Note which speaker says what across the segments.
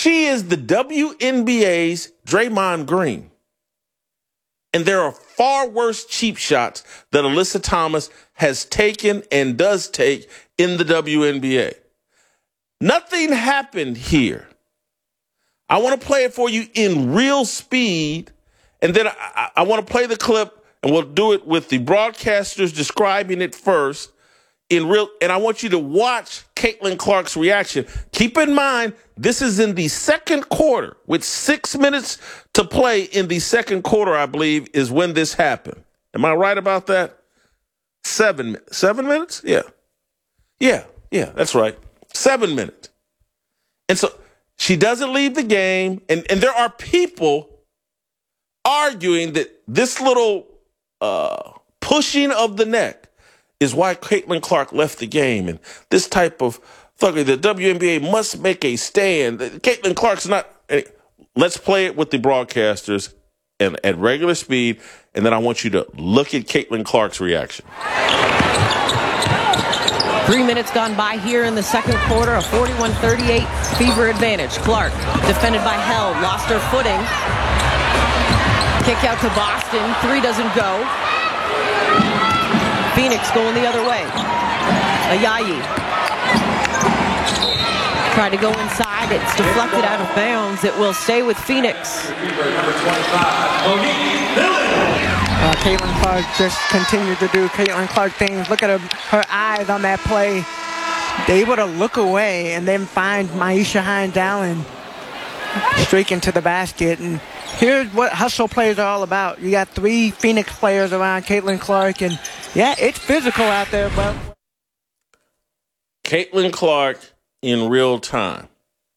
Speaker 1: She is the WNBA's Draymond Green. And there are far worse cheap shots that Alyssa Thomas has taken and does take in the WNBA. Nothing happened here. I want to play it for you in real speed, and then I want to play the clip, and we'll do it with the broadcasters describing it first in real, and I want you to watch Caitlin Clark's reaction. Keep in mind, this is in the second quarter, with 6 minutes to play in the second quarter, I believe, is when this happened. Am I right about that? 7 minutes? Yeah, that's right. 7 minutes. And so she doesn't leave the game, and there are people arguing that this little pushing of the neck is why Caitlin Clark left the game, and this type of thuggery. The WNBA must make a stand. Caitlin Clark's not. Let's play it with the broadcasters and at regular speed, and then I want you to look at Caitlin Clark's reaction.
Speaker 2: 3 minutes gone by here in the second quarter, a 41-38 Fever advantage. Clark, defended by Held, lost her footing. Kick out to Boston, 3 doesn't go. Phoenix going the other way. Ayayi tried to go inside. It's deflected out of bounds. It will stay with Phoenix.
Speaker 3: Caitlin Clark just continued to do Caitlin Clark things. Look at her eyes on that play. They able to look away and then find Myisha Hines-Allen streaking to the basket. And here's what hustle players are all about. You got 3 Phoenix players around Caitlin Clark, and yeah, it's physical out there, but
Speaker 1: Caitlin Clark in real time.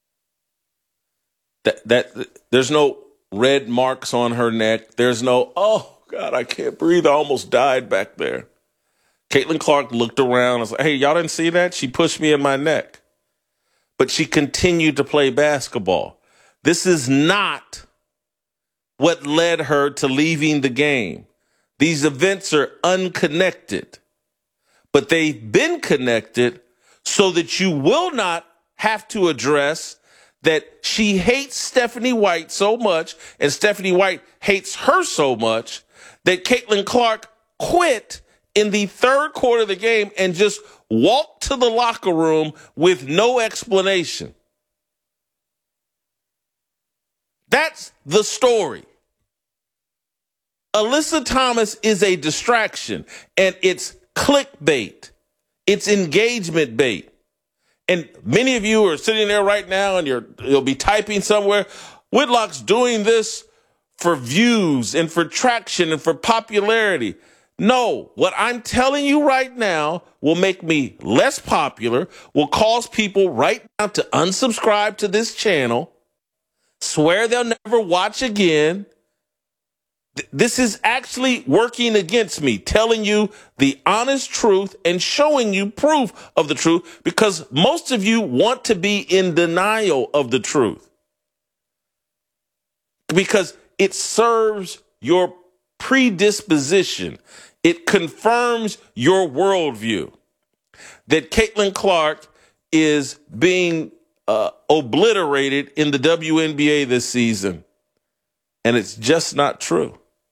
Speaker 1: That there's no red marks on her neck. There's no, oh God, I can't breathe. I almost died back there. Caitlin Clark looked around and was like, hey, y'all didn't see that? She pushed me in my neck. But she continued to play basketball. This is not what led her to leaving the game. These events are unconnected, but they've been connected so that you will not have to address that she hates Stephanie White so much and Stephanie White hates her so much that Caitlin Clark quit in the third quarter of the game and just walked to the locker room with no explanation. That's the story. Alyssa Thomas is a distraction, and it's clickbait. It's engagement bait. And many of you are sitting there right now, and you'll be typing somewhere, Whitlock's doing this for views and for traction and for popularity. No, what I'm telling you right now will make me less popular, will cause people right now to unsubscribe to this channel, swear they'll never watch again. This is actually working against me, telling you the honest truth and showing you proof of the truth, because most of you want to be in denial of the truth because it serves your predisposition. It confirms your worldview that Caitlin Clark is being obliterated in the WNBA this season, and it's just not true.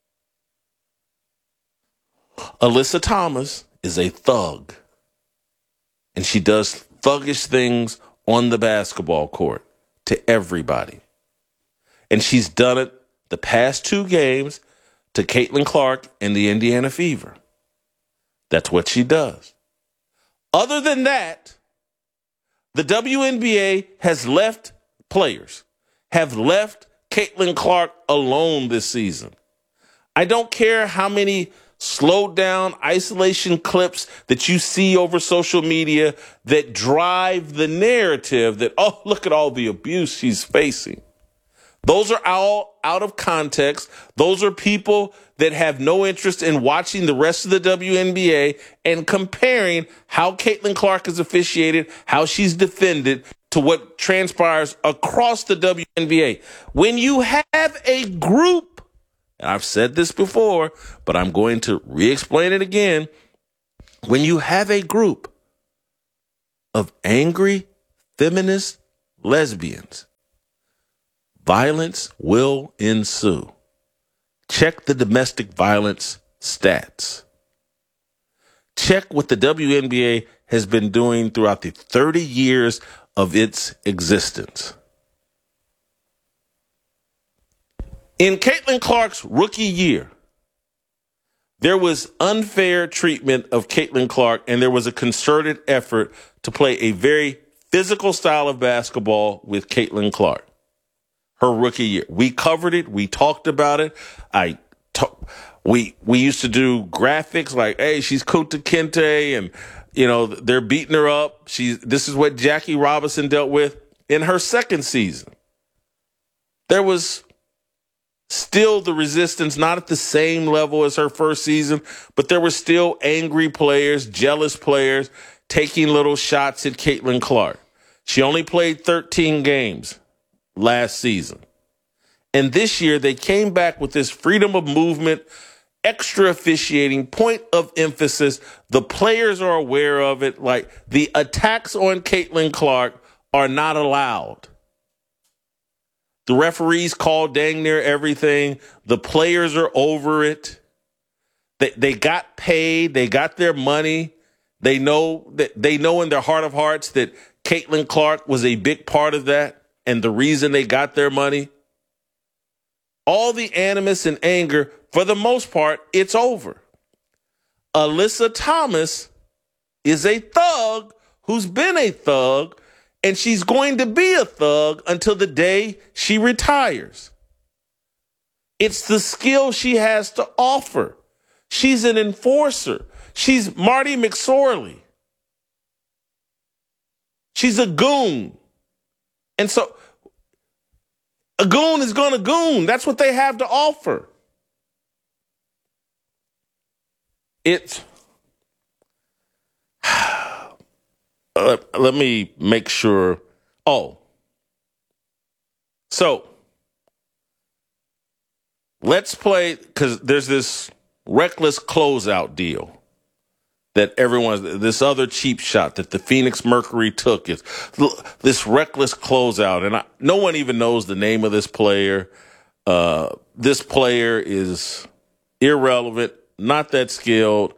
Speaker 1: Alyssa Thomas is a thug, and she does thuggish things on the basketball court to everybody. And she's done it the past 2 games to Caitlin Clark and the Indiana Fever. That's what she does. Other than that, the WNBA has left players, have left Caitlin Clark alone this season. I don't care how many slowed down isolation clips that you see over social media that drive the narrative that, oh, look at all the abuse she's facing. Those are all out of context. Those are people that have no interest in watching the rest of the WNBA and comparing how Caitlin Clark is officiated, how she's defended, to what transpires across the WNBA. When you have a group, and I've said this before, but I'm going to re-explain it again. When you have a group of angry feminist lesbians violence will ensue. Check the domestic violence stats. Check what the WNBA has been doing throughout the 30 years of its existence. In Caitlin Clark's rookie year, there was unfair treatment of Caitlin Clark, and there was a concerted effort to play a very physical style of basketball with Caitlin Clark. Her rookie year. We covered it. We talked about it. We used to do graphics like, hey, she's Kunta Kinte, and, you know, they're beating her up. This is what Jackie Robinson dealt with in her second season. There was still the resistance, not at the same level as her first season, but there were still angry players, jealous players, taking little shots at Caitlin Clark. She only played 13 games last season. And this year, they came back with this freedom of movement, extra officiating, point of emphasis. The players are aware of it. Like, the attacks on Caitlin Clark are not allowed. The referees call dang near everything. The players are over it. They got paid. They got their money. They know in their heart of hearts that Caitlin Clark was a big part of that and the reason they got their money. All the animus and anger, for the most part, it's over. Alyssa Thomas is a thug who's been a thug, and she's going to be a thug until the day she retires. It's the skill she has to offer. She's an enforcer. She's Marty McSorley. She's a goon. And so a goon is going to goon. That's what they have to offer. Let me make sure. So let's play, because there's this reckless closeout deal that this other cheap shot that the Phoenix Mercury took, is this reckless closeout. And no one even knows the name of this player. This player is irrelevant, not that skilled,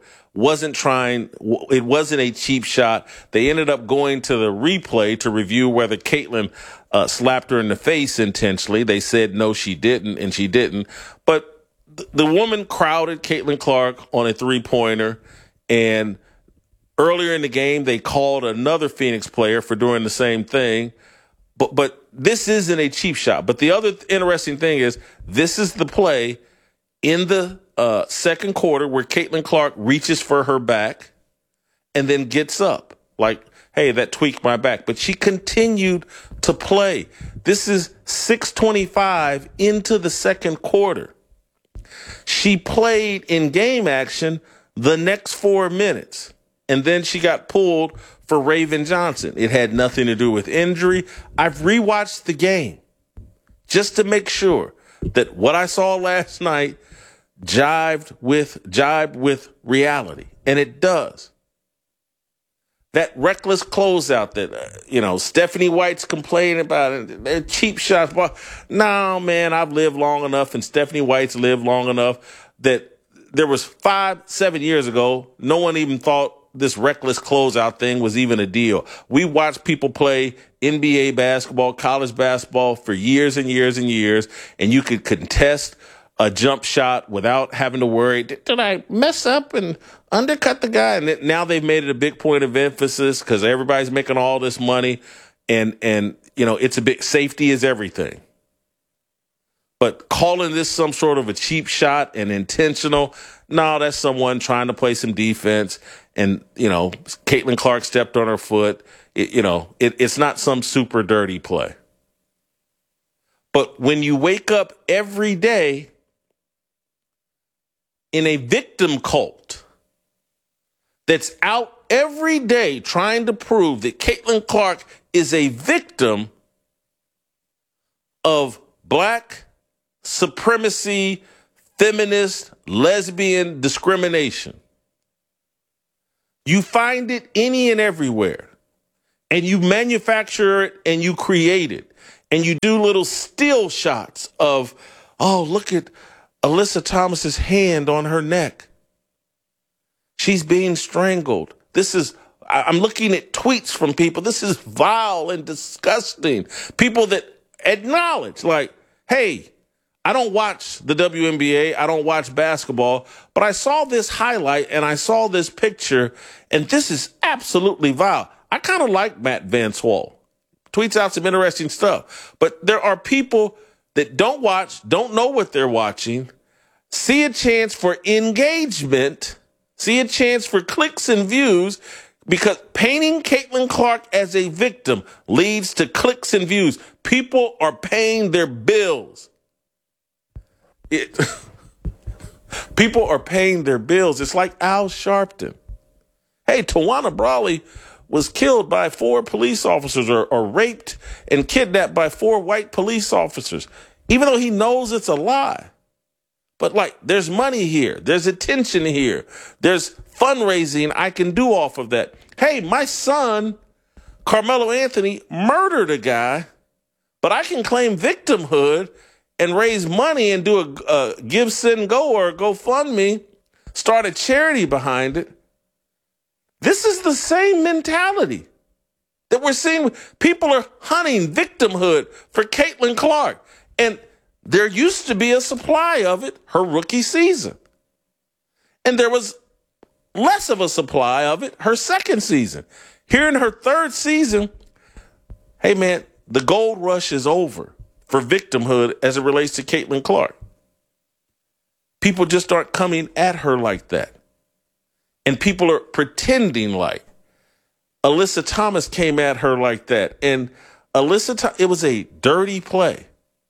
Speaker 1: it wasn't a cheap shot. They ended up going to the replay to review whether Caitlin slapped her in the face intentionally. They said no, she didn't, and she didn't. But the woman crowded Caitlin Clark on a three-pointer, and earlier in the game, they called another Phoenix player for doing the same thing. But this isn't a cheap shot. But the other interesting thing is, this is the play in the second quarter where Caitlin Clark reaches for her back and then gets up. Like, hey, that tweaked my back. But she continued to play. This is 6:25 into the second quarter. She played in game action the next 4 minutes, and then she got pulled for Raven Johnson. It had nothing to do with injury. I've rewatched the game just to make sure that what I saw last night jibed with reality, and it does. That reckless closeout that, Stephanie White's complaining about it. They're cheap shots. No, man, I've lived long enough, and Stephanie White's lived long enough that there was 5-7 years ago, no one even thought this reckless closeout thing was even a deal. We watched people play NBA basketball, college basketball for years and years and years, and you could contest a jump shot without having to worry, did I mess up and undercut the guy? And now they've made it a big point of emphasis because everybody's making all this money, and it's a big, safety is everything. But calling this some sort of a cheap shot and intentional, no, that's someone trying to play some defense. And, Caitlin Clark stepped on her foot. It's not some super dirty play. But when you wake up every day in a victim cult that's out every day trying to prove that Caitlin Clark is a victim of black supremacy, feminist, lesbian discrimination. You find it any and everywhere, and you manufacture it and you create it. and you do little still shots of, oh, look at Alyssa Thomas's hand on her neck. She's being strangled. I'm looking at tweets from people. This is vile and disgusting. People that acknowledge, like, hey, I don't watch the WNBA. I don't watch basketball, but I saw this highlight and I saw this picture, and this is absolutely vile. I kind of like Matt Vance Wall. Tweets out some interesting stuff. But there are people that don't watch, don't know what they're watching, see a chance for engagement, see a chance for clicks and views, because painting Caitlin Clark as a victim leads to clicks and views. People are paying their bills. People are paying their bills. It's like Al Sharpton. Hey, Tawana Brawley was killed by 4 police officers or raped and kidnapped by 4 white police officers, even though he knows it's a lie. But like, there's money here. There's attention here. There's fundraising I can do off of that. Hey, my son, Carmelo Anthony, murdered a guy, but I can claim victimhood and raise money and do a Give, Send, Go or GoFundMe, start a charity behind it. This is the same mentality that we're seeing. People are hunting victimhood for Caitlin Clark. And there used to be a supply of it her rookie season. And there was less of a supply of it her second season. Here in her third season, hey man, the gold rush is over for victimhood as it relates to Caitlin Clark. People just aren't coming at her like that. And people are pretending like. Alyssa Thomas came at her like that. And it was a dirty play.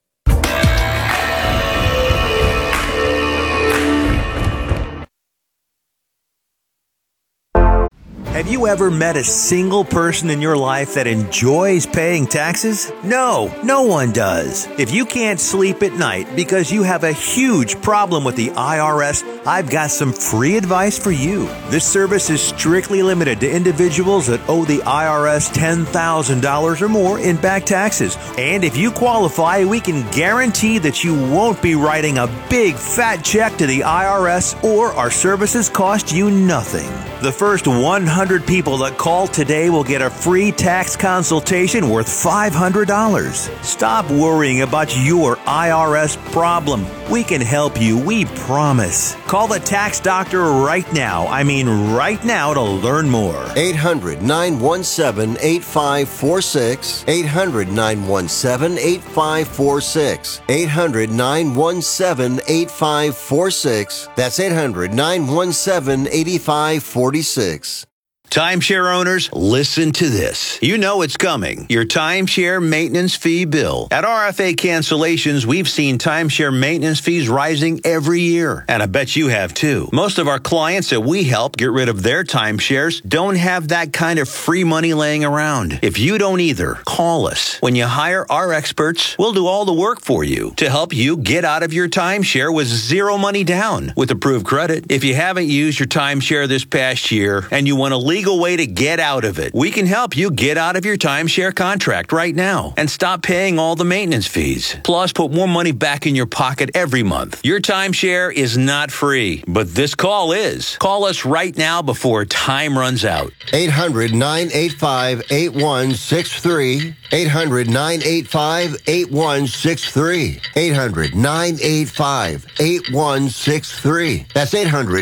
Speaker 4: Have you ever met a single person in your life that enjoys paying taxes? No, no one does. If you can't sleep at night because you have a huge problem with the IRS, I've got some free advice for you. This service is strictly limited to individuals that owe the IRS $10,000 or more in back taxes. And if you qualify, we can guarantee that you won't be writing a big fat check to the IRS, or our services cost you nothing. The first 100 people that call today will get a free tax consultation worth $500. Stop worrying about your IRS problem. We can help you, we promise. Call the tax doctor right now. I mean right now, to learn more.
Speaker 5: 800-917-8546. 800-917-8546. 800-917-8546. That's 800-917-8546.
Speaker 4: Timeshare owners, listen to this. You know it's coming. Your timeshare maintenance fee bill. At RFA Cancellations, we've seen timeshare maintenance fees rising every year. And I bet you have too. Most of our clients that we help get rid of their timeshares don't have that kind of free money laying around. If you don't either, call us. When you hire our experts, we'll do all the work for you to help you get out of your timeshare with zero money down with approved credit. If you haven't used your timeshare this past year and you want to legal way to get out of it, we can help you get out of your timeshare contract right now and stop paying all the maintenance fees. Plus, put more money back in your pocket every month. Your timeshare is not free, but this call is. Call us right now before time runs out.
Speaker 5: 800-985-8163. 800-985-8163. 800-985-8163. That's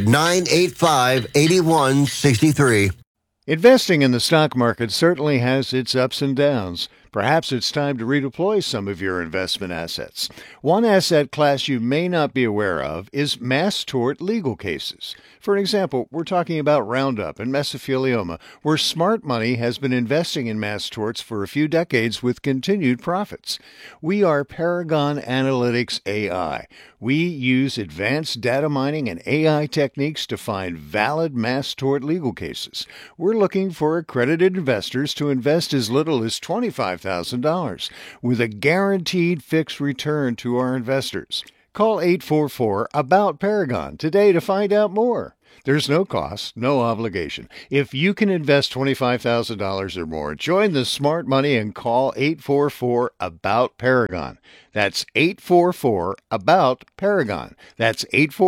Speaker 5: 800-985-8163.
Speaker 6: Investing in the stock market certainly has its ups and downs. Perhaps it's time to redeploy some of your investment assets. One asset class you may not be aware of is mass tort legal cases. For example, we're talking about Roundup and mesothelioma, where smart money has been investing in mass torts for a few decades with continued profits. We are Paragon Analytics AI. We use advanced data mining and AI techniques to find valid mass tort legal cases. We're looking for accredited investors to invest as little as $25,000 with a guaranteed fixed return to our investors. Call 844-ABOUT-PARAGON today to find out more. There's no cost, no obligation. If you can invest $25,000 or more, join the smart money and call 844-ABOUT-PARAGON. That's 844-ABOUT-PARAGON. That's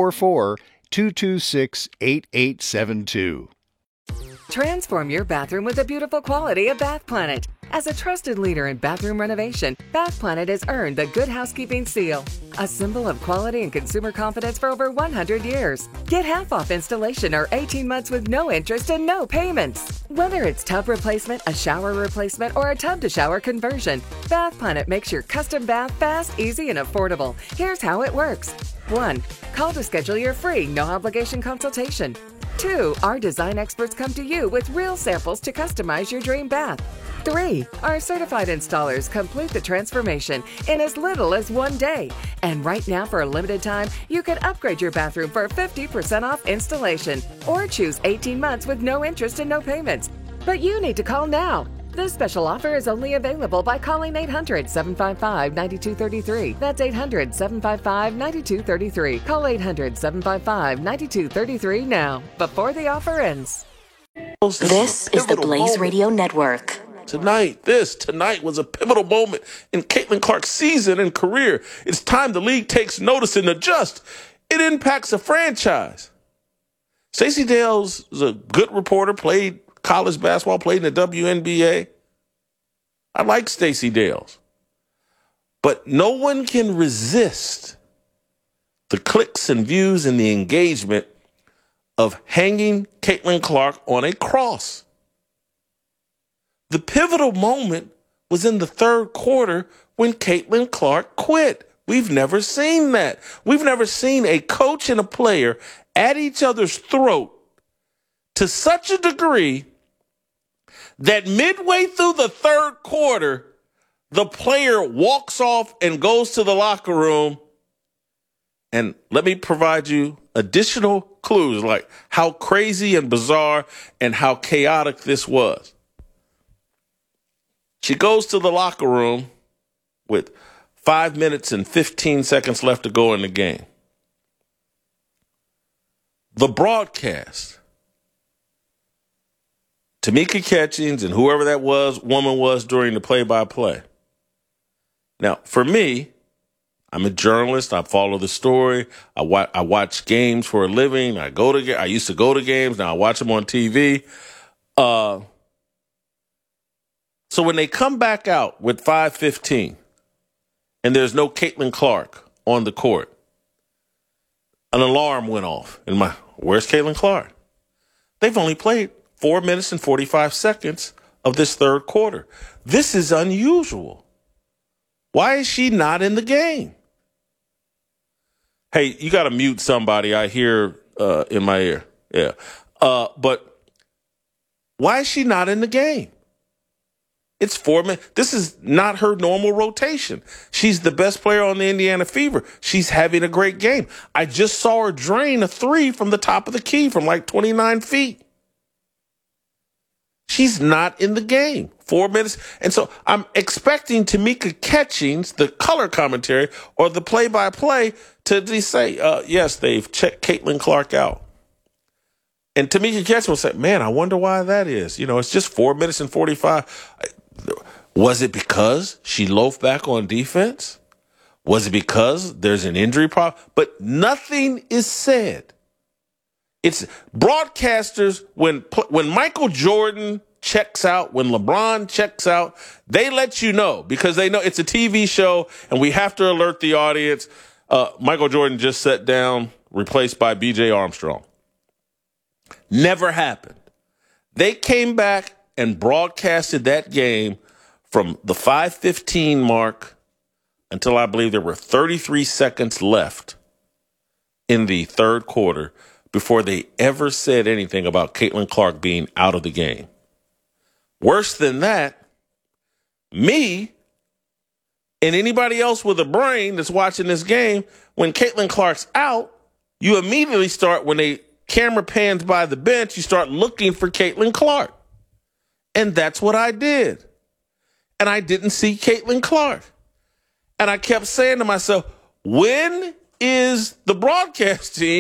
Speaker 6: 844-226-8872.
Speaker 7: Transform your bathroom with the beautiful quality of Bath Planet. As a trusted leader in bathroom renovation, Bath Planet has earned the Good Housekeeping seal, a symbol of quality and consumer confidence for over 100 years. Get half off installation or 18 months with no interest and no payments. Whether it's tub replacement, a shower replacement, or a tub-to-shower conversion, Bath Planet makes your custom bath fast, easy, and affordable. Here's how it works. 1. Call to schedule your free, no-obligation consultation. 2. Our design experts come to you with real samples to customize your dream bath. 3. Our certified installers complete the transformation in as little as 1 day. And right now, for a limited time, you can upgrade your bathroom for 50% off installation or choose 18 months with no interest and no payments. But you need to call now. This special offer is only available by calling 800-755-9233. That's 800-755-9233. Call 800-755-9233 now, before the offer ends.
Speaker 8: This is the Blaze Radio Network.
Speaker 1: Tonight was a pivotal moment in Caitlin Clark's season and career. It's time the league takes notice and adjusts. It impacts a franchise. Stacey Dales is a good reporter, played college basketball, played in the WNBA. I like Stacey Dales. But no one can resist the clicks and views and the engagement of hanging Caitlin Clark on a cross. The pivotal moment was in the third quarter when Caitlin Clark quit. We've never seen that. We've never seen a coach and a player at each other's throat to such a degree that midway through the third quarter, the player walks off and goes to the locker room. And let me provide you additional clues, like how crazy and bizarre and how chaotic this was. She goes to the locker room with 5 minutes and 15 seconds left to go in the game. The broadcast, Tamika Catchings and whoever that woman was during the play-by-play. Now, for me, I'm a journalist. I follow the story. I watch games for a living. I used to go to games. Now I watch them on TV. So when they come back out with 5:15 and there's no Caitlin Clark on the court, an alarm went off. Where's Caitlin Clark? They've only played 4 minutes and 45 seconds of this third quarter. This is unusual. Why is she not in the game? Hey, you got to mute somebody. I hear in my ear. Yeah. But why is she not in the game? It's 4 minutes. This is not her normal rotation. She's the best player on the Indiana Fever. She's having a great game. I just saw her drain a three from the top of the key from like 29 feet. She's not in the game. 4 minutes. And so I'm expecting Tamika Catchings, the color commentary or the play-by-play, to say, yes, they've checked Caitlin Clark out. And Tamika Catchings will say, man, I wonder why that is. It's just 4 minutes and 45. Was it because she loafed back on defense? Was it because there's an injury problem? But nothing is said. It's broadcasters, when Michael Jordan checks out, when LeBron checks out, they let you know because they know it's a TV show and we have to alert the audience. Michael Jordan just sat down, replaced by B.J. Armstrong. Never happened. They came back and broadcasted that game from the 5:15 mark until I believe there were 33 seconds left in the third quarter before they ever said anything about Caitlin Clark being out of the game. Worse than that, me and anybody else with a brain that's watching this game, when Caitlin Clark's out, you immediately start, when the camera pans by the bench, you start looking for Caitlin Clark. And that's what I did. And I didn't see Caitlin Clark. And I kept saying to myself, when is the broadcast team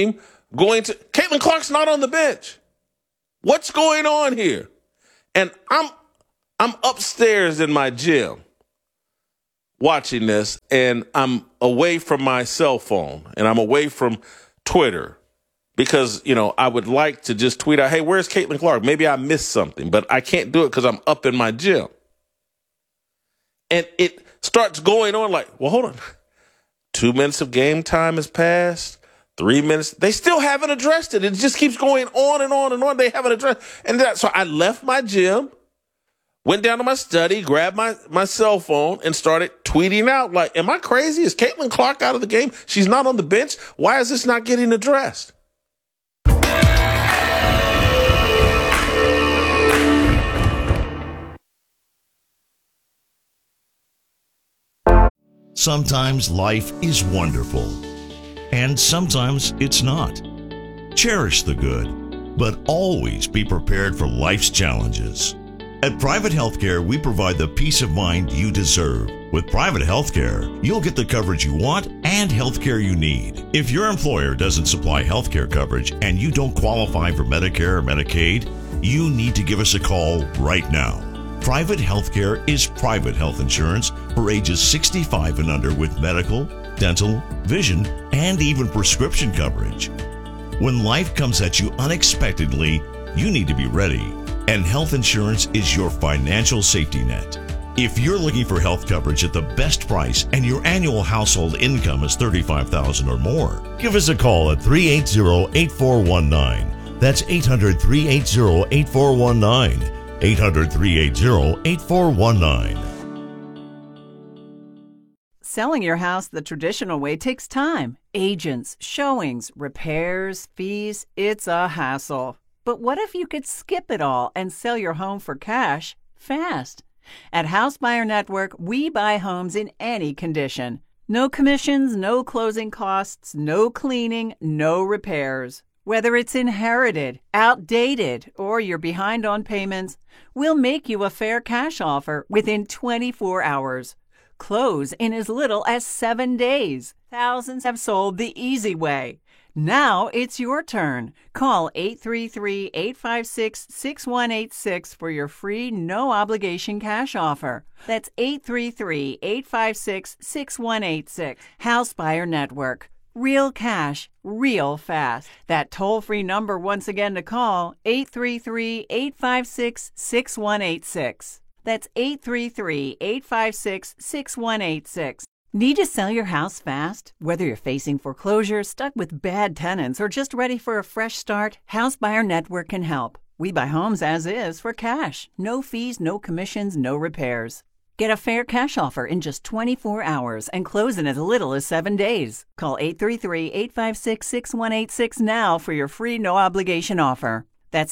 Speaker 1: Caitlin Clark's not on the bench. What's going on here? And I'm upstairs in my gym watching this, and I'm away from my cell phone, and I'm away from Twitter because, I would like to just tweet out, hey, where's Caitlin Clark? Maybe I missed something, but I can't do it because I'm up in my gym. And it starts going on like, well, hold on. 2 minutes of game time has passed. 3 minutes. They still haven't addressed it. It just keeps going on and on and on. They haven't addressed. So I left my gym, went down to my study, grabbed my cell phone, and started tweeting out like, am I crazy? Is Caitlin Clark out of the game? She's not on the bench. Why is this not getting addressed?
Speaker 9: Sometimes life is wonderful, and sometimes it's not. Cherish the good, but always be prepared for life's challenges. At Private Healthcare, we provide the peace of mind you deserve. With Private Healthcare, you'll get the coverage you want and healthcare you need. If your employer doesn't supply healthcare coverage and you don't qualify for Medicare or Medicaid, you need to give us a call right now. Private Healthcare is private health insurance for ages 65 and under with medical, dental, vision, and even prescription coverage. When life comes at you unexpectedly, you need to be ready, and health insurance is your financial safety net. If you're looking for health coverage at the best price and your annual household income is $35,000 or more, give us a call at 380-8419. That's 800-380-8419. 800-380-8419.
Speaker 10: Selling your house the traditional way takes time. Agents, showings, repairs, fees, it's a hassle. But what if you could skip it all and sell your home for cash fast? At House Buyer Network, we buy homes in any condition. No commissions, no closing costs, no cleaning, no repairs. Whether it's inherited, outdated, or you're behind on payments, we'll make you a fair cash offer within 24 hours. Close in as little as 7 days. Thousands have sold the easy way. Now it's your turn. Call 833-856-6186 for your free, no-obligation cash offer. That's 833-856-6186. House Buyer Network. Real cash, real fast. That toll-free number once again to call, 833-856-6186. That's 833-856-6186. Need to sell your house fast? Whether you're facing foreclosure, stuck with bad tenants, or just ready for a fresh start, House Buyer Network can help. We buy homes as is for cash. No fees, no commissions, no repairs. Get a fair cash offer in just 24 hours and close in as little as 7 days. Call 833-856-6186 now for your free no-obligation offer. That's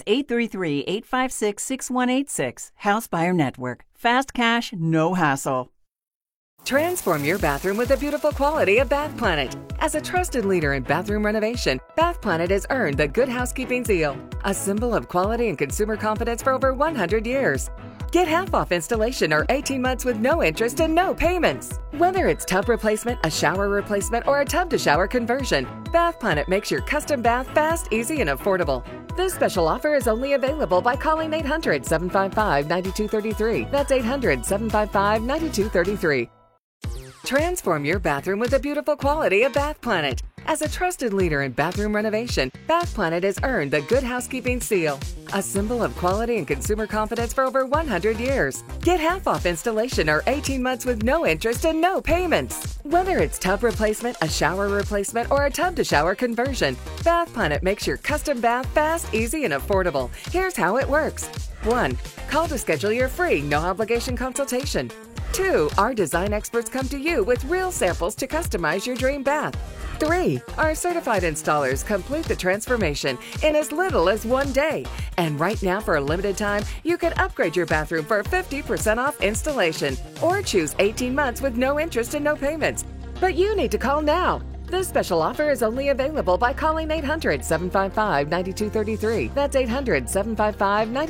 Speaker 10: 833-856-6186. House Buyer Network. Fast cash, no hassle.
Speaker 7: Transform your bathroom with the beautiful quality of Bath Planet. As a trusted leader in bathroom renovation, Bath Planet has earned the Good Housekeeping Seal, a symbol of quality and consumer confidence for over 100 years. Get half off installation or 18 months with no interest and no payments. Whether it's tub replacement, a shower replacement, or a tub-to-shower conversion, Bath Planet makes your custom bath fast, easy, and affordable. This special offer is only available by calling 800-755-9233. That's 800-755-9233. Transform your bathroom with the beautiful quality of Bath Planet. As a trusted leader in bathroom renovation, Bath Planet has earned the Good Housekeeping Seal, a symbol of quality and consumer confidence for over 100 years. Get half off installation or 18 months with no interest and no payments. Whether it's tub replacement, a shower replacement, or a tub-to-shower conversion, Bath Planet makes your custom bath fast, easy, and affordable. Here's how it works. 1. Call to schedule your free, no-obligation consultation. 2. Our design experts come to you with real samples to customize your dream bath. 3. Our certified installers complete the transformation in as little as 1 day. And right now, for a limited time, you can upgrade your bathroom for 50% off installation or choose 18 months with no interest and no payments. But you need to call now. This special offer is only available by calling 800-755-9233. That's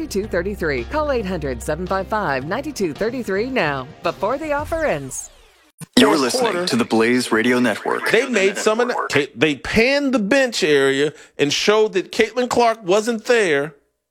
Speaker 7: 800-755-9233. Call 800-755-9233 now, before the offer ends.
Speaker 11: You're listening to the Blaze Radio Network.
Speaker 1: They made some of that. They panned the bench area and showed that Caitlin Clark wasn't there,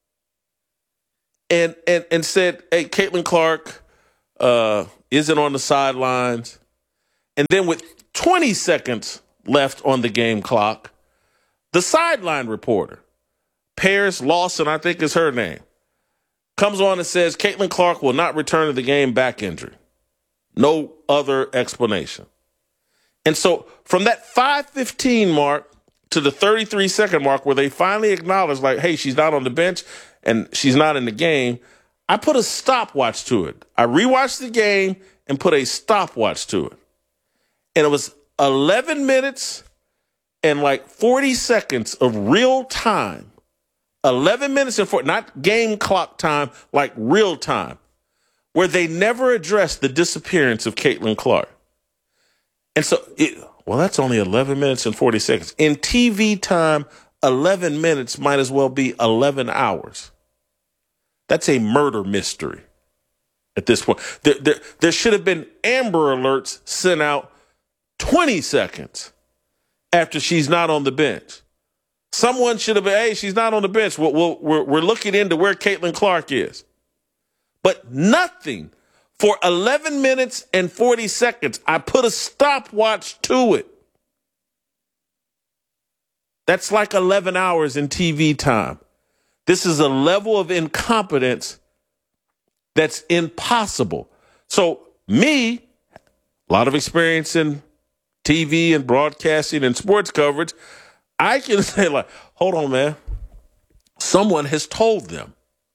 Speaker 1: and said, "Hey, Caitlin Clark isn't on the sidelines." And then with 20 seconds left on the game clock, the sideline reporter, Paris Lawson, I think is her name, comes on and says Caitlin Clark will not return to the game, back injury. No other explanation. And so from that 5:15 mark to the 33-second mark where they finally acknowledged, like, hey, she's not on the bench and she's not in the game, I put a stopwatch to it. I rewatched the game and put a stopwatch to it. And it was 11 minutes and like 40 seconds of real time. 11 minutes and 40, not game clock time, like real time, where they never addressed the disappearance of Caitlin Clark. And so, that's only 11 minutes and 40 seconds. In TV time, 11 minutes might as well be 11 hours. That's a murder mystery at this point. There should have been Amber Alerts sent out 20 seconds after she's not on the bench. Someone should have been, hey, she's not on the bench. We're looking into where Caitlin Clark is. But nothing for 11 minutes and 40 seconds. I put a stopwatch to it. That's like 11 hours in TV time. This is a level of incompetence that's impossible. So me, a lot of experience in TV and broadcasting and sports coverage, I can say, like, hold on, man. Someone has told them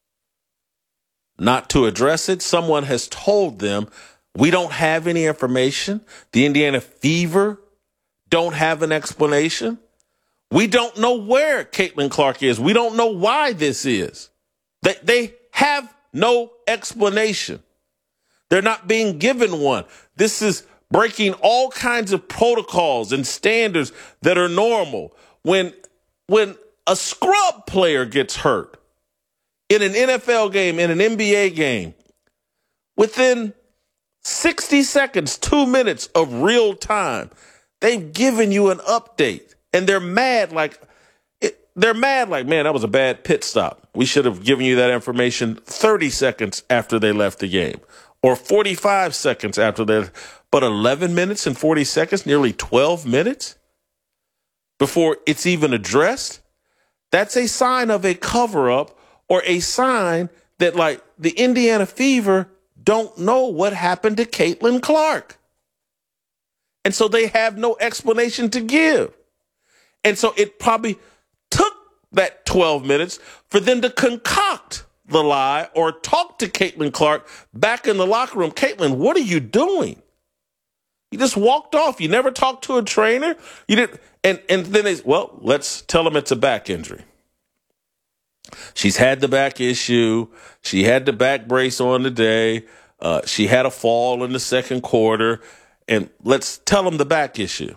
Speaker 1: not to address it. Someone has told them we don't have any information. The Indiana Fever don't have an explanation. We don't know where Caitlin Clark is. We don't know why this is. They have no explanation. They're not being given one. This is breaking all kinds of protocols and standards that are normal. When a scrub player gets hurt in an NFL game, in an NBA game, within 60 seconds, 2 minutes of real time, they've given you an update. And they're mad like, man, that was a bad pit stop. We should have given you that information 30 seconds after they left the game or 45 seconds after they, but 11 minutes and 40 seconds, nearly 12 minutes before it's even addressed. That's a sign of a cover-up or a sign that, like, the Indiana Fever don't know what happened to Caitlin Clark. And so they have no explanation to give. And so it probably took that 12 minutes for them to concoct the lie or talk to Caitlin Clark back in the locker room. Caitlin, what are you doing? You just walked off. You never talked to a trainer. You didn't. And then they, well, let's tell them it's a back injury. She's had the back issue. She had the back brace on today. She had a fall in the second quarter. And let's tell them the back issue.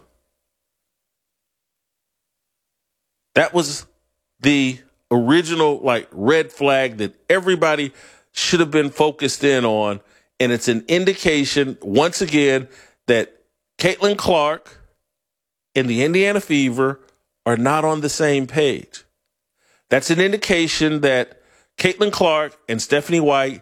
Speaker 1: That was the original, like, red flag that everybody should have been focused in on. And it's an indication, once again, that Caitlin Clark and the Indiana Fever are not on the same page. That's an indication that Caitlin Clark and Stephanie White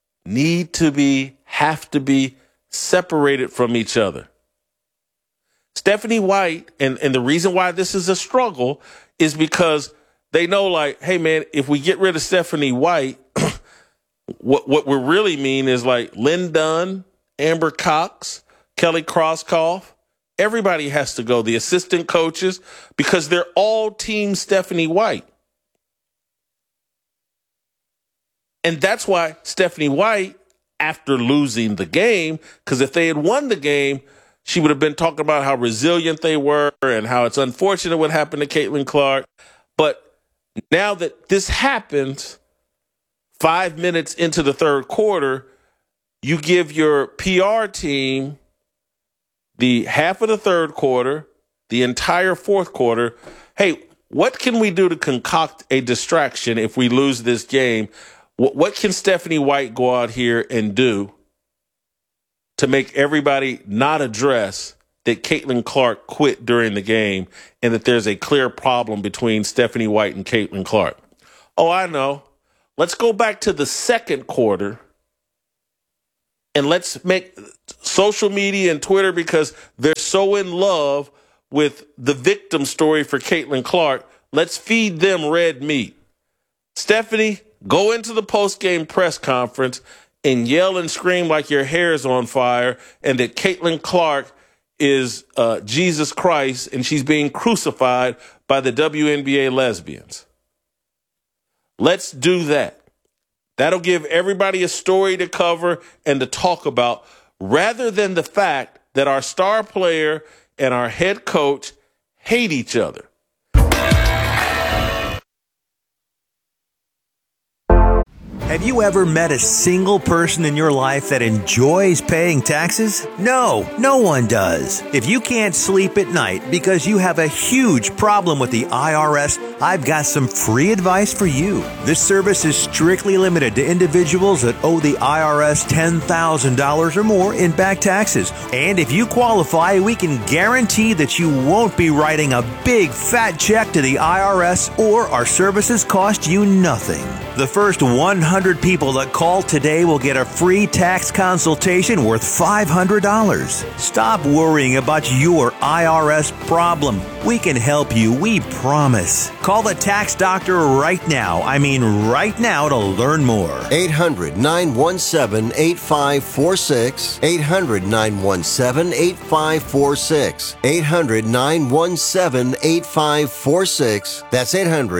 Speaker 1: have to be separated from each other. Stephanie White, and the reason why this is a struggle is because they know, like, hey, man, if we get rid of Stephanie White, what we really mean is, like, Lynn Dunn, Amber Cox, Kelly Krauskopf, everybody has to go, the assistant coaches, because they're all team Stephanie White. And that's why Stephanie White, after losing the game, because if they had won the game, she would have been talking about how resilient they were and how it's unfortunate what happened to Caitlin Clark. But now that this happens, 5 minutes into the third quarter, you give your PR team the half of the third quarter, the entire fourth quarter. Hey, what can we do to concoct a distraction if we lose this game? What can Stephanie White go out here and do to make everybody not address that Caitlin Clark quit during the game and that there's a clear problem between Stephanie White and Caitlin Clark. Oh, I know. Let's go back to the second quarter and let's make social media and Twitter, because they're so in love with the victim story for Caitlin Clark, let's feed them red meat. Stephanie, go into the post-game press conference and yell and scream like your hair is on fire and that Caitlin Clark is Jesus Christ and she's being crucified by the WNBA lesbians. Let's do that. That'll give everybody a story to cover and to talk about, rather than the fact that our star player and our head coach hate each other.
Speaker 4: Have you ever met a single person in your life that enjoys paying taxes? No, no one does. If you can't sleep at night because you have a huge problem with the IRS, I've got some free advice for you. This service is strictly limited to individuals that owe the IRS $10,000 or more in back taxes. And if you qualify, we can guarantee that you won't be writing a big fat check to the IRS, or our services cost you nothing. The first 100 people that call today will get a free tax consultation worth $500. Stop worrying about your IRS problem. We can help you, we promise. Call the tax doctor right now. I mean right now, to learn more.
Speaker 5: 800-917-8546. 800-917-8546. 800-917-8546. That's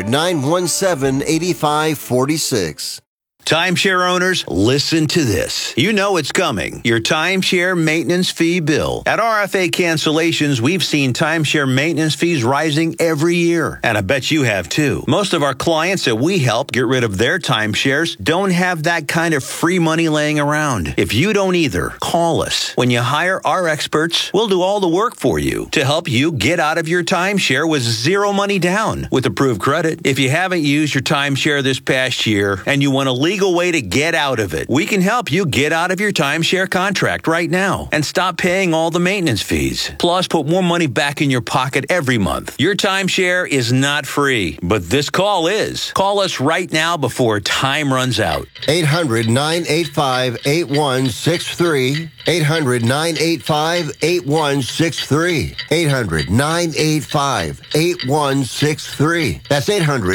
Speaker 5: 800-917-8546.
Speaker 4: Timeshare owners, listen to this. You know it's coming. Your timeshare maintenance fee bill. At RFA Cancellations, we've seen timeshare maintenance fees rising every year. And I bet you have too. Most of our clients that we help get rid of their timeshares don't have that kind of free money laying around. If you don't either, call us. When you hire our experts, we'll do all the work for you to help you get out of your timeshare with zero money down with approved credit. If you haven't used your timeshare this past year and you want to legal way to get out of it, we can help you get out of your timeshare contract right now and stop paying all the maintenance fees. Plus, put more money back in your pocket every month. Your timeshare is not free, but this call is. Call us right now before time runs out.
Speaker 5: 800-985-8163. 800-985-8163. 800-985-8163. That's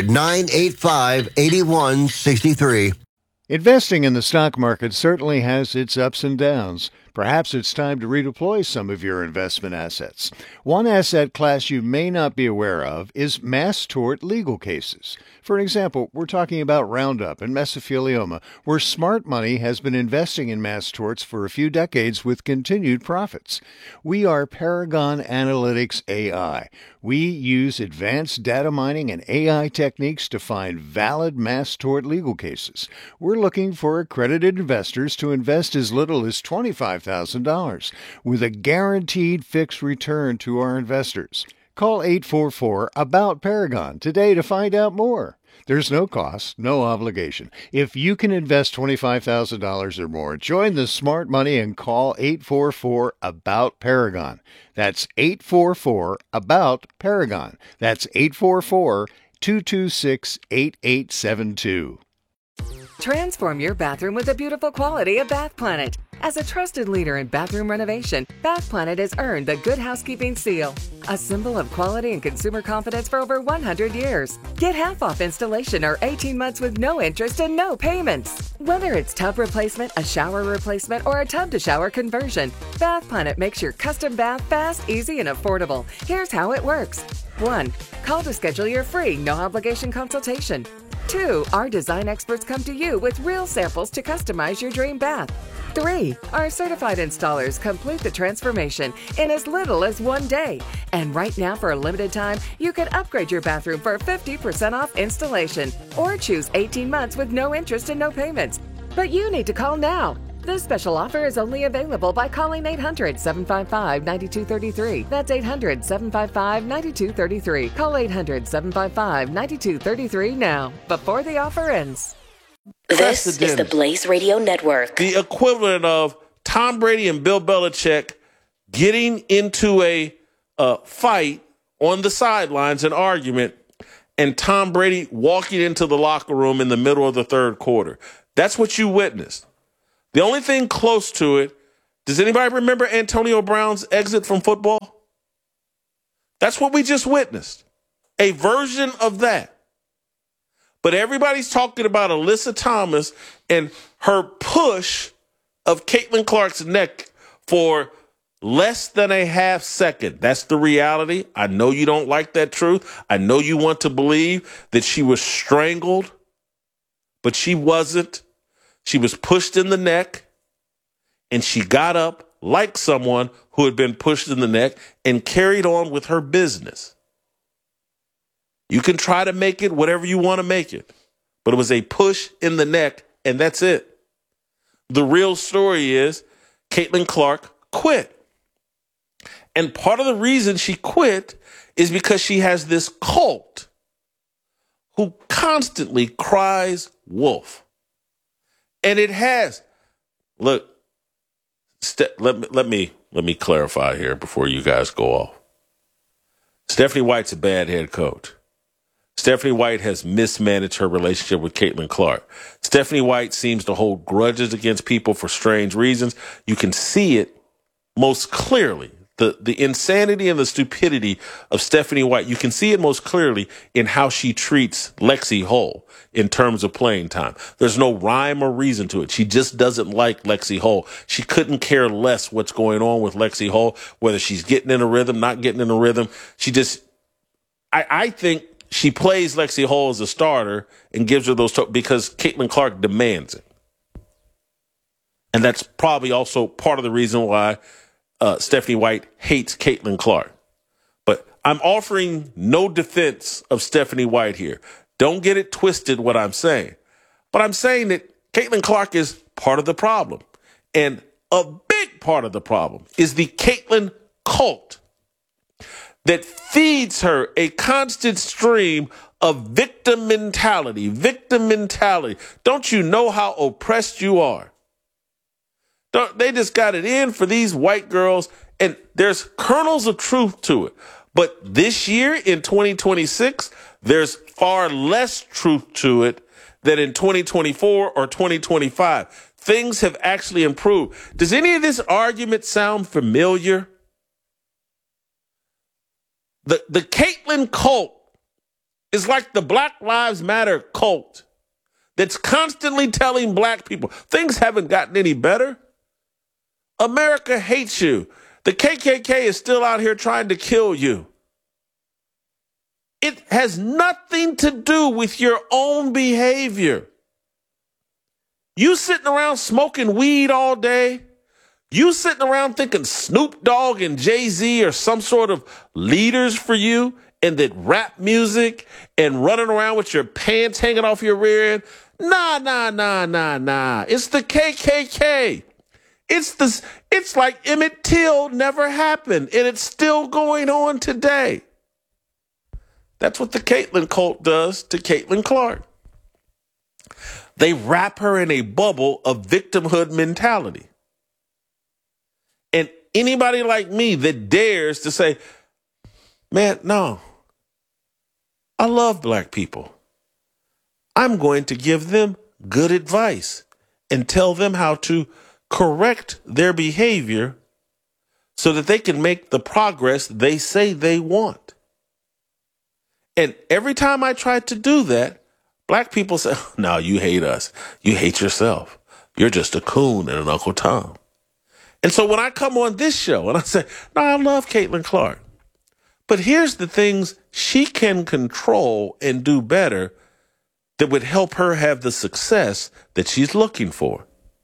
Speaker 5: 800-985-8163.
Speaker 6: Investing in the stock market certainly has its ups and downs. Perhaps it's time to redeploy some of your investment assets. One asset class you may not be aware of is mass tort legal cases. For example, we're talking about Roundup and mesothelioma, where smart money has been investing in mass torts for a few decades with continued profits. We are Paragon Analytics AI. We use advanced data mining and AI techniques to find valid mass tort legal cases. We're looking for accredited investors to invest as little as $25,000 with a guaranteed fixed return to our investors. Call 844-ABOUT-PARAGON today to find out more. There's no cost, no obligation. If you can invest $25,000 or more, join the smart money and call 844-ABOUT-PARAGON. That's 844-ABOUT-PARAGON. That's 844-226-8872.
Speaker 7: Transform your bathroom with the beautiful quality of Bath Planet. As a trusted leader in bathroom renovation, Bath Planet has earned the Good Housekeeping seal, a symbol of quality and consumer confidence for over 100 years. Get half off installation or 18 months with no interest and no payments. Whether it's tub replacement, a shower replacement, or a tub-to-shower conversion, Bath Planet makes your custom bath fast, easy, and affordable. Here's how it works. 1. Call to schedule your free, no-obligation consultation. 2. Our design experts come to you with real samples to customize your dream bath. 3. Our certified installers complete the transformation in as little as 1 day. And right now, for a limited time, you can upgrade your bathroom for 50% off installation or choose 18 months with no interest and no payments. But you need to call now. This special offer is only available by calling 800-755-9233. That's 800-755-9233. Call 800-755-9233 now, before the offer ends.
Speaker 8: This is the Blaze Radio Network.
Speaker 1: The equivalent of Tom Brady and Bill Belichick getting into a fight on the sidelines, an argument, and Tom Brady walking into the locker room in the middle of the third quarter. That's what you witnessed. The only thing close to it, does anybody remember Antonio Brown's exit from football? That's what we just witnessed. A version of that. But everybody's talking about Alyssa Thomas and her push of Caitlin Clark's neck for less than a half second. That's the reality. I know you don't like that truth. I know you want to believe that she was strangled, but she wasn't. She was pushed in the neck, and she got up like someone who had been pushed in the neck and carried on with her business. You can try to make it whatever you want to make it, but it was a push in the neck, and that's it. The real story is Caitlin Clark quit. And part of the reason she quit is because she has this cult who constantly cries wolf. And it has. Look, let me clarify here before you guys go off. Stephanie White's a bad head coach. Stephanie White has mismanaged her relationship with Caitlin Clark. Stephanie White seems to hold grudges against people for strange reasons. You can see it most clearly. The insanity and the stupidity of Stephanie White, you can see it most clearly in how she treats Lexi Hull in terms of playing time. There's no rhyme or reason to it. She just doesn't like Lexi Hull. She couldn't care less what's going on with Lexi Hull, whether she's getting in a rhythm, not getting in a rhythm. I think she plays Lexi Hull as a starter and gives her those because Caitlin Clark demands it. And that's probably also part of the reason why Stephanie White hates Caitlin Clark. But I'm offering no defense of Stephanie White here. Don't get it twisted what I'm saying. But I'm saying that Caitlin Clark is part of the problem. And a big part of the problem is the Caitlin cult that feeds her a constant stream of victim mentality. Victim mentality. Don't you know how oppressed you are? They just got it in for these white girls, and there's kernels of truth to it. But this year, in 2026, there's far less truth to it than in 2024 or 2025. Things have actually improved. Does any of this argument sound familiar? The Caitlin cult is like the Black Lives Matter cult that's constantly telling black people things haven't gotten any better. America hates you. The KKK is still out here trying to kill you. It has nothing to do with your own behavior. You sitting around smoking weed all day. You sitting around thinking Snoop Dogg and Jay-Z are some sort of leaders for you, and that rap music and running around with your pants hanging off your rear end. Nah. It's the KKK. It's like Emmett Till never happened, and it's still going on today. That's what the Caitlin cult does to Caitlin Clark. They wrap her in a bubble of victimhood mentality. And anybody like me that dares to say, man, no, I love black people. I'm going to give them good advice and tell them how to correct their behavior so that they can make the progress they say they want. And every time I try to do that, black people say, no, you hate us. You hate yourself. You're just a coon and an Uncle Tom. And so when I come on this show and I say, no, I love Caitlin Clark, but here's the things she can control and do better that would help her have the success that she's looking for.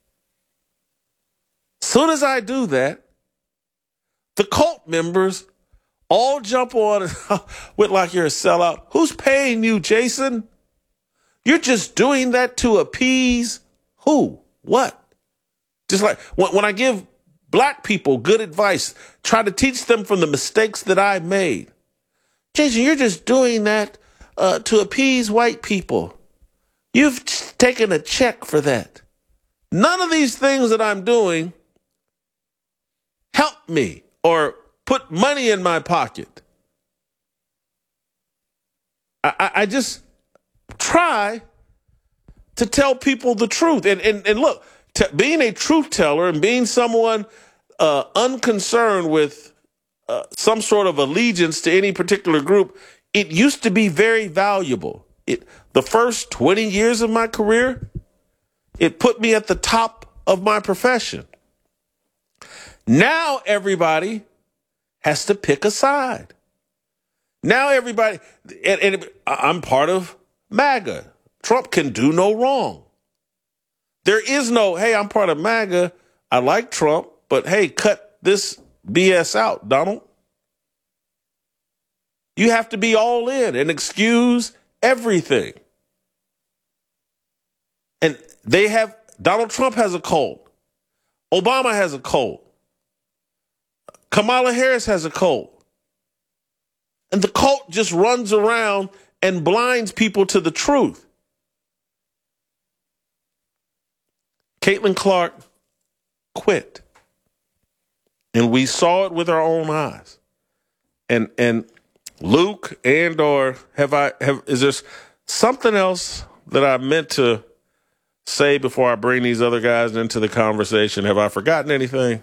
Speaker 1: Soon as I do that, the cult members all jump on with like you're a sellout. Who's paying you, Jason? You're just doing that to appease who? What? Just like when I give black people good advice, try to teach them from the mistakes that I made. Jason, you're just doing that to appease white people. You've taken a check for that. None of these things that I'm doing help me or put money in my pocket. I just try to tell people the truth. And look, being a truth teller and being someone unconcerned with some sort of allegiance to any particular group, it used to be very valuable. The first 20 years of my career, it put me at the top of my profession. Now everybody has to pick a side. Now everybody, and I'm part of MAGA. Trump can do no wrong. There is no, hey, I'm part of MAGA. I like Trump, but hey, cut this BS out, Donald. You have to be all in and excuse everything. And Donald Trump has a cold. Obama has a cold. Kamala Harris has a cold. And the cult just runs around and blinds people to the truth. Caitlin Clark quit. And we saw it with our own eyes. And Luke, or is there something else that I meant to say before I bring these other guys into the conversation? Have I forgotten anything?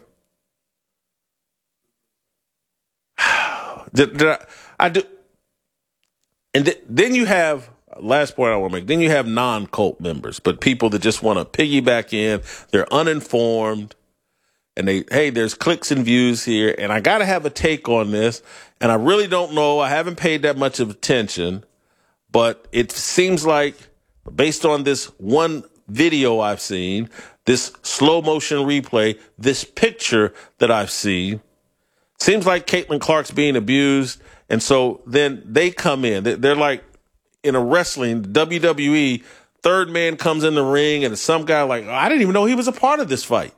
Speaker 1: Did I do? And then you have, last point I want to make, then you have non-cult members, but people that just want to piggyback in. They're uninformed. And there's clicks and views here. And I got to have a take on this. And I really don't know. I haven't paid that much of attention. But it seems like, based on this one video I've seen, this slow motion replay, this picture that I've seen, seems like Caitlin Clark's being abused. And so then they come in. They're like in a wrestling, WWE, third man comes in the ring and some guy like, I didn't even know he was a part of this fight.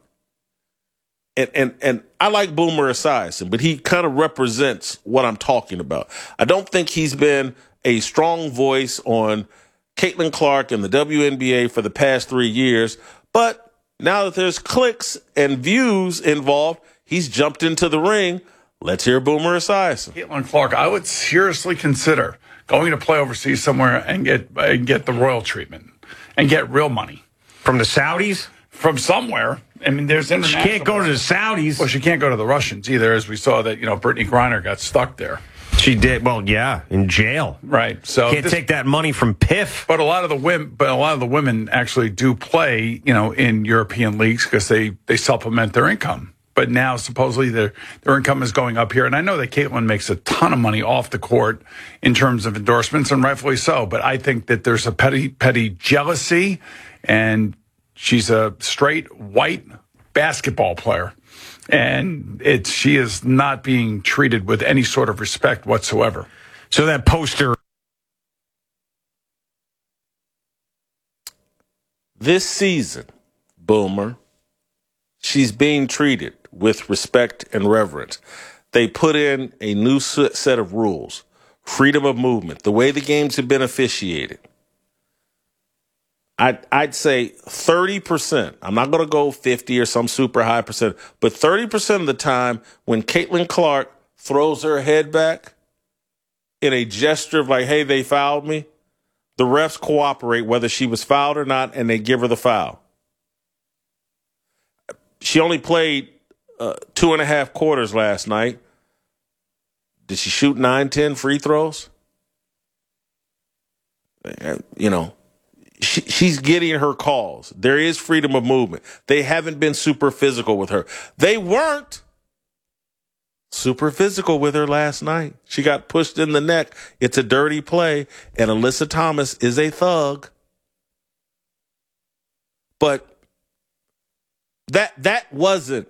Speaker 1: And I like Boomer Esiason, but he kind of represents what I'm talking about. I don't think he's been a strong voice on Caitlin Clark and the WNBA for the past 3 years. But now that there's clicks and views involved, he's jumped into the ring. Let's hear Boomer Esiason.
Speaker 12: Caitlin Clark, I would seriously consider going to play overseas somewhere and get the royal treatment and get real money.
Speaker 13: From the Saudis?
Speaker 12: From somewhere. I mean, there's international.
Speaker 13: She can't go to the Saudis.
Speaker 12: Well, she can't go to the Russians either, as we saw that, Brittany Griner got stuck there.
Speaker 13: She did. Well, yeah, in jail.
Speaker 12: Right. So
Speaker 13: can't take that money from PIF.
Speaker 12: But a lot of the women actually do play, in European leagues because they supplement their income. But now supposedly their income is going up here. And I know that Caitlin makes a ton of money off the court in terms of endorsements, and rightfully so. But I think that there's a petty jealousy, and she's a straight white basketball player. And she is not being treated with any sort of respect whatsoever.
Speaker 13: So that poster.
Speaker 1: This season, Boomer, she's being treated with respect and reverence. They put in a new set of rules, freedom of movement, the way the games have been officiated. I'd say 30%. I'm not going to go 50 or some super high percent, but 30% of the time when Caitlin Clark throws her head back in a gesture of like, hey, they fouled me, the refs cooperate whether she was fouled or not, and they give her the foul. She only played 2.5 quarters last night. Did she shoot 9-10 free throws? She's getting her calls. There is freedom of movement. They haven't been super physical with her. They weren't super physical with her last night. She got pushed in the neck. It's a dirty play, and Alyssa Thomas is a thug. But that wasn't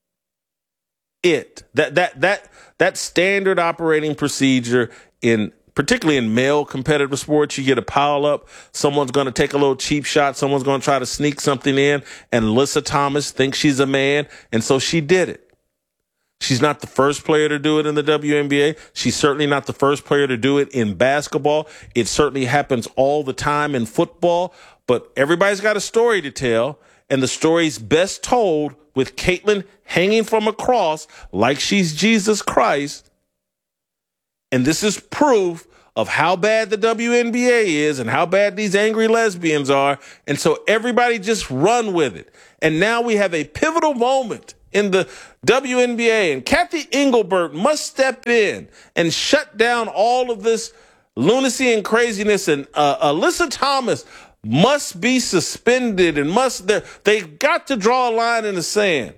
Speaker 1: it. That standard operating procedure particularly in male competitive sports, you get a pile up. Someone's going to take a little cheap shot. Someone's going to try to sneak something in. And Alyssa Thomas thinks she's a man. And so she did it. She's not the first player to do it in the WNBA. She's certainly not the first player to do it in basketball. It certainly happens all the time in football. But everybody's got a story to tell. and the story's best told with Caitlyn hanging from a cross like she's Jesus Christ. And this is proof of how bad the WNBA is and how bad these angry lesbians are. And so everybody just run with it. And now we have a pivotal moment in the WNBA, and Kathy Engelbert must step in and shut down all of this lunacy and craziness. And Alyssa Thomas must be suspended and they've got to draw a line in the sand.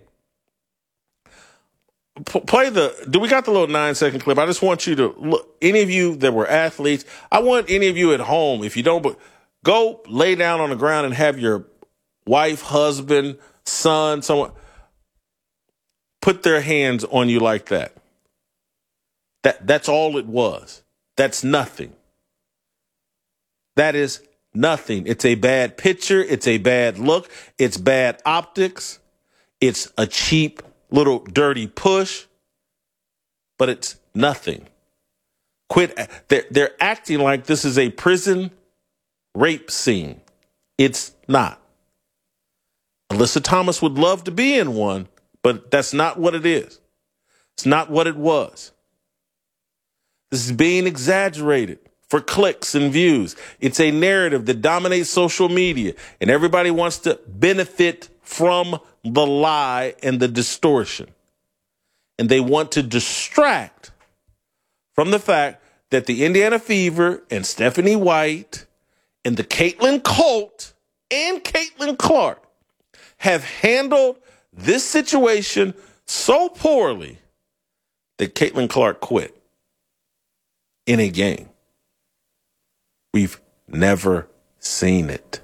Speaker 1: Do we got the little 9-second clip? I just want you to look, any of you that were athletes, I want any of you at home, if you don't, but go lay down on the ground and have your wife, husband, son, someone put their hands on you like that. That's all it was. That's nothing. That is nothing. It's a bad picture. It's a bad look. It's bad optics. It's a cheap little dirty push, but it's nothing. Quit. They're acting like this is a prison rape scene. It's not. Alyssa Thomas would love to be in one, but that's not what it is. It's not what it was. This is being exaggerated for clicks and views. It's a narrative that dominates social media, and everybody wants to benefit from the lie and the distortion. And they want to distract from the fact that the Indiana Fever and Stephanie White and the Caitlyn cult and Caitlin Clark have handled this situation so poorly that Caitlin Clark quit in a game. We've never seen it.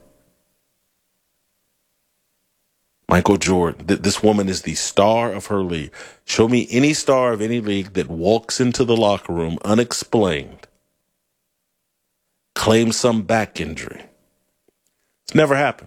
Speaker 1: Michael Jordan, this woman is the star of her league. Show me any star of any league that walks into the locker room unexplained, claims some back injury. It's never happened.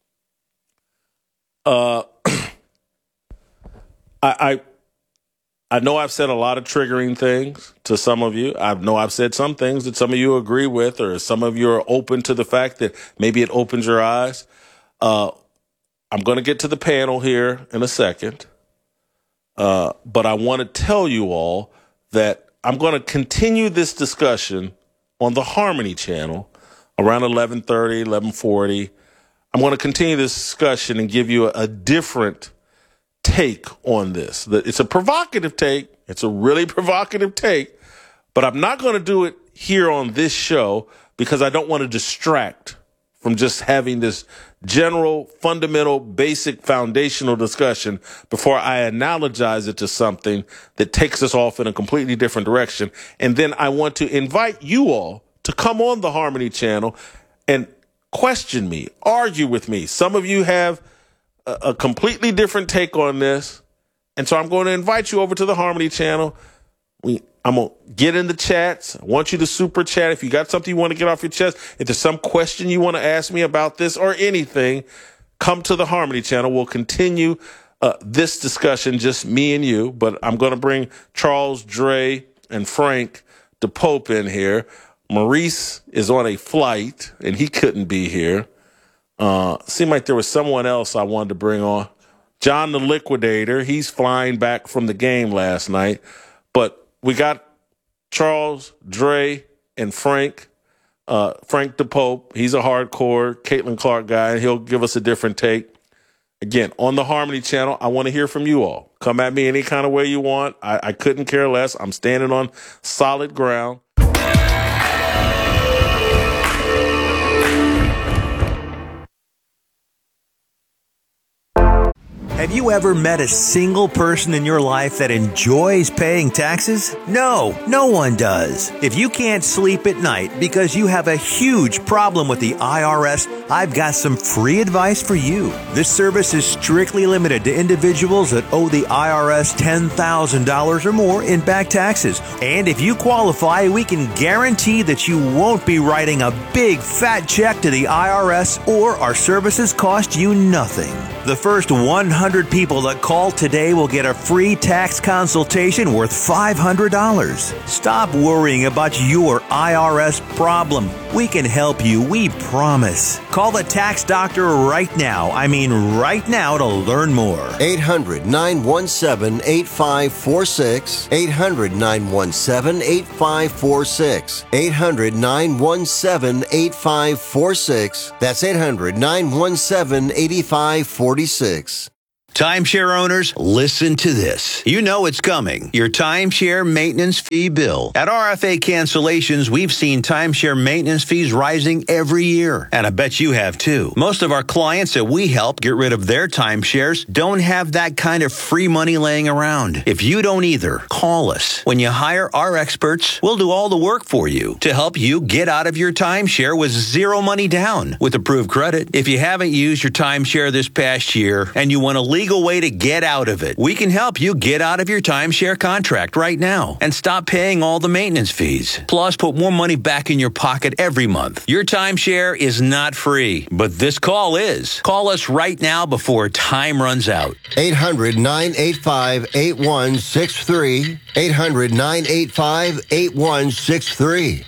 Speaker 1: I know I've said a lot of triggering things to some of you. I know I've said some things that some of you agree with, or some of you are open to the fact that maybe it opens your eyes. I'm going to get to the panel here in a second, but I want to tell you all that I'm going to continue this discussion on the Harmony channel around 11:30, 11:40. I'm going to continue this discussion and give you a different take on this. It's a provocative take. It's a really provocative take, but I'm not going to do it here on this show because I don't want to distract from just having this general, fundamental, basic, foundational discussion before I analogize it to something that takes us off in a completely different direction. And then I want to invite you all to come on the Harmony channel and question me, argue with me. Some of you have a completely different take on this. And so I'm going to invite you over to the Harmony channel. I'm going to get in the chats. I want you to super chat. If you got something you want to get off your chest, if there's some question you want to ask me about this or anything, come to the Harmony channel. We'll continue this discussion, just me and you. But I'm going to bring Charles, Dre, and Frank DePope in here. Maurice is on a flight, and he couldn't be here. Seemed like there was someone else I wanted to bring on. John the Liquidator, he's flying back from the game last night. But we got Charles, Dre, and Frank. Frank DePope, he's a hardcore Caitlin Clark guy, and he'll give us a different take. Again, on the Harmony channel, I want to hear from you all. Come at me any kind of way you want. I couldn't care less. I'm standing on solid ground.
Speaker 4: Have you ever met a single person in your life that enjoys paying taxes? No, no one does. If you can't sleep at night because you have a huge problem with the IRS, I've got some free advice for you. This service is strictly limited to individuals that owe the IRS $10,000 or more in back taxes. And if you qualify, we can guarantee that you won't be writing a big fat check to the IRS, or our services cost you nothing. The first 100 people that call today will get a free tax consultation worth $500. Stop worrying about your IRS problem. We can help you, we promise. Call the tax doctor right now. I mean right now to learn more.
Speaker 5: 800-917-8546. 800-917-8546. 800-917-8546. That's 800-917-8546.
Speaker 4: Timeshare owners, listen to this. You know it's coming. Your timeshare maintenance fee bill. At RFA Cancellations, we've seen timeshare maintenance fees rising every year. And I bet you have too. Most of our clients that we help get rid of their timeshares don't have that kind of free money laying around. If you don't either, call us. When you hire our experts, we'll do all the work for you to help you get out of your timeshare with zero money down with approved credit. If you haven't used your timeshare this past year and you want a legal way to get out of it, we can help you get out of your timeshare contract right now and stop paying all the maintenance fees. Plus, put more money back in your pocket every month. Your timeshare is not free, but this call is. Call us right now before time runs out.
Speaker 5: 800-985-8163. 800-985-8163.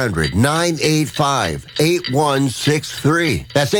Speaker 5: 800-985-8163. That's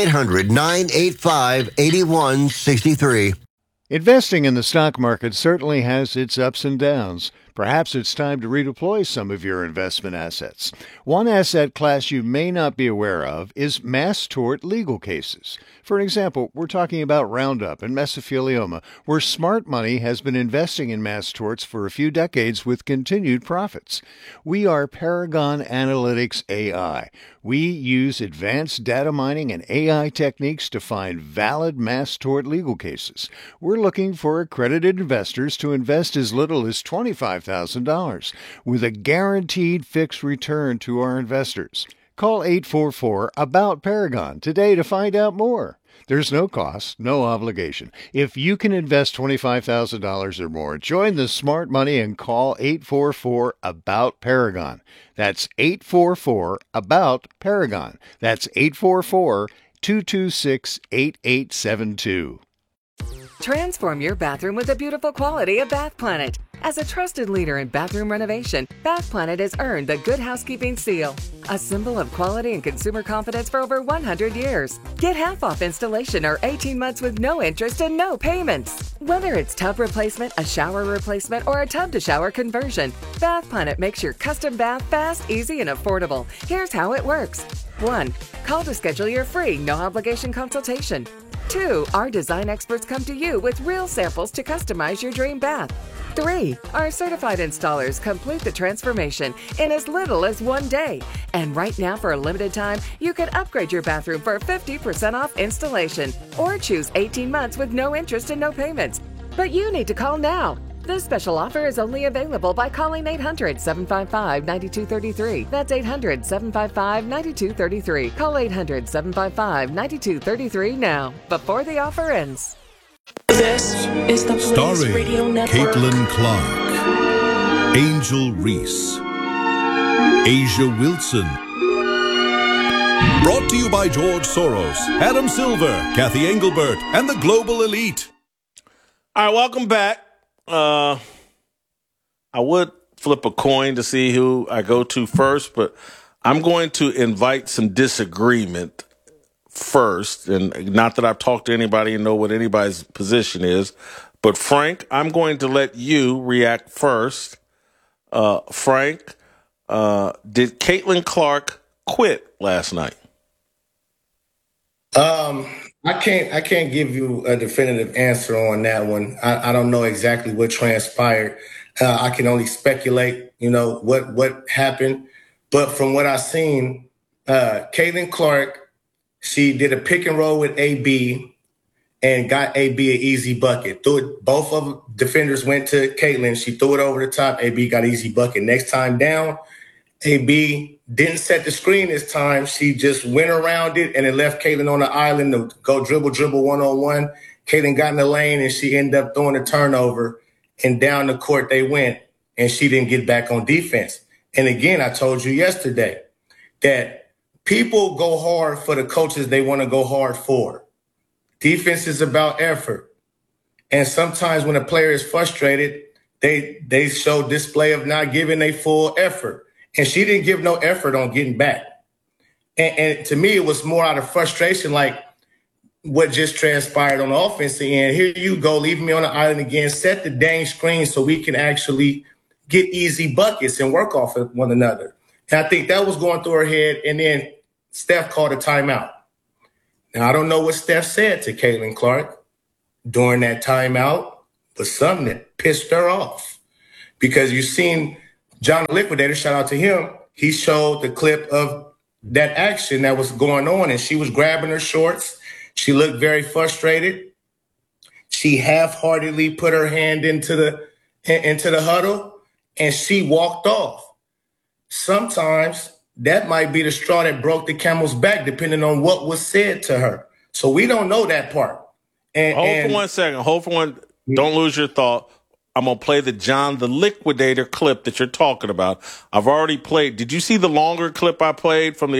Speaker 5: 800-985-8163.
Speaker 6: Investing in the stock market certainly has its ups and downs. Perhaps it's time to redeploy some of your investment assets. One asset class you may not be aware of is mass tort legal cases. For example, we're talking about Roundup and mesothelioma, where smart money has been investing in mass torts for a few decades with continued profits. We are Paragon Analytics AI. We use advanced data mining and AI techniques to find valid mass tort legal cases. We're looking for accredited investors to invest as little as $25,000 with a guaranteed fixed return to our investors. Call 844-ABOUT-PARAGON today to find out more. There's no cost, no obligation. If you can invest $25,000 or more, join the smart money and call 844-ABOUT-PARAGON. That's 844-ABOUT-PARAGON. That's 844-226-8872.
Speaker 7: Transform your bathroom with the beautiful quality of Bath Planet. As a trusted leader in bathroom renovation, Bath Planet has earned the Good Housekeeping Seal, a symbol of quality and consumer confidence for over 100 years. Get half off installation or 18 months with no interest and no payments. Whether it's tub replacement, a shower replacement, or a tub-to-shower conversion, Bath Planet makes your custom bath fast, easy, and affordable. Here's how it works. 1. Call to schedule your free, no-obligation consultation. 2. Our design experts come to you with real samples to customize your dream bath. 3. Our certified installers complete the transformation in as little as 1 day. And right now, for a limited time, you can upgrade your bathroom for 50% off installation or choose 18 months with no interest and no payments. But you need to call now. This special offer is only available by calling 800-755-9233. That's 800-755-9233. Call 800-755-9233 now, before the offer ends.
Speaker 14: This is the Blaze Radio Network.
Speaker 15: Caitlin Clark, Angel Reese, Asia Wilson. Brought to you by George Soros, Adam Silver, Kathy Engelbert, and the Global Elite.
Speaker 1: All right, welcome back. I would flip a coin to see who I go to first, but I'm going to invite some disagreement first. And not that I've talked to anybody and know what anybody's position is, but Frank, I'm going to let you react first. Frank, did Caitlin Clark quit last night?
Speaker 16: I can't give you a definitive answer on that one. I don't know exactly what transpired. I can only speculate, what happened. But from what I've seen, Caitlin Clark, she did a pick and roll with AB and got AB an easy bucket. Both of the defenders went to Caitlin. She threw it over the top. AB got an easy bucket. Next time down, AB didn't set the screen this time. She just went around it and it left Caitlin on the island to go dribble one-on-one. Caitlin got in the lane and she ended up throwing a turnover, and down the court they went, and she didn't get back on defense. And again, I told you yesterday that people go hard for the coaches they want to go hard for. defense is about effort. And sometimes when a player is frustrated, they show display of not giving a full effort. And she didn't give no effort on getting back. And to me, it was more out of frustration, like what just transpired on the offensive end. Here you go, leaving me on the island again, set the dang screen so we can actually get easy buckets and work off of one another. And I think that was going through her head. And then Steph called a timeout. Now, I don't know what Steph said to Caitlin Clark during that timeout, but something that pissed her off. Because you've seen John the Liquidator, shout out to him, he showed the clip of that action that was going on, and she was grabbing her shorts. She looked very frustrated. She half-heartedly put her hand into the huddle, and she walked off. Sometimes that might be the straw that broke the camel's back, depending on what was said to her. So we don't know that part.
Speaker 1: Hold for 1 second. Hold for one. Don't lose your thought. I'm going to play the John the Liquidator clip that you're talking about. I've already played. Did you see the longer clip I played from the